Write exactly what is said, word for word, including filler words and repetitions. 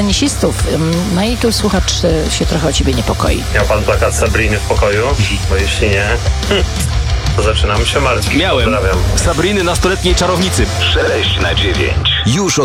tenisistów. No i tu słuchacz się trochę o ciebie niepokoi. Miał pan plakat Sabriny w pokoju? Bo jeśli nie, to zaczynam się martwić. Miałem. Pozdrawiam. Sabriny, nastoletniej czarownicy. sześć na dziewięć. Już